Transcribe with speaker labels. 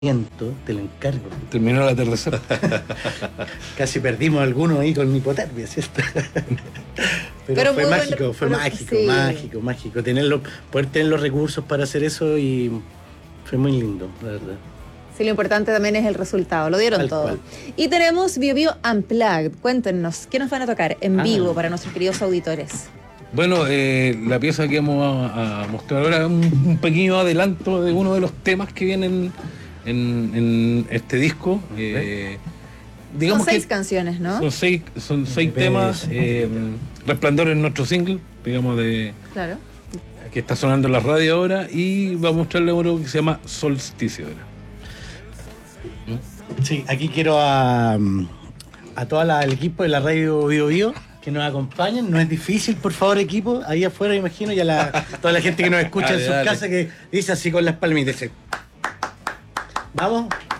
Speaker 1: te lo encargo.
Speaker 2: Terminó el atardecer.
Speaker 1: Casi perdimos algunos ahí con mi hipotermia, ¿cierto? Pero fue mágico, mágico. Poder tener los recursos para hacer eso y fue muy lindo, la verdad.
Speaker 3: Sí, lo importante también es el resultado, lo dieron
Speaker 1: Tal
Speaker 3: todo.
Speaker 1: cual.
Speaker 3: Y tenemos Bio Bio Unplugged. Cuéntenos, ¿qué nos van a tocar en vivo para nuestros queridos auditores?
Speaker 2: Bueno, la pieza que vamos a mostrar ahora es un pequeño adelanto de uno de los temas que vienen en este disco.
Speaker 3: Digamos son 6 canciones, ¿no?
Speaker 2: Son seis temas. Resplandor es nuestro single, digamos,
Speaker 3: claro,
Speaker 2: que está sonando en la radio ahora, y vamos a mostrarle uno que se llama Solsticio ahora.
Speaker 1: Sí, aquí quiero a todo el equipo de la radio Bio Bio que nos acompañen. No es difícil, por favor, equipo. Ahí afuera, imagino, y toda la gente que nos escucha en sus casas que dice así con las palmitas. Dice, vamos.